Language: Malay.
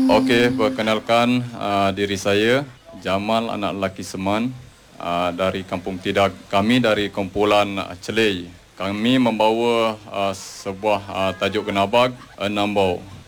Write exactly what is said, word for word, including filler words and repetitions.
Okey, perkenalkan uh, diri saya Jamal anak lelaki Seman uh, dari Kampung Tidak. Kami dari kumpulan uh, Celei. Kami membawa uh, sebuah uh, tajuk Genabag, Enam Bau.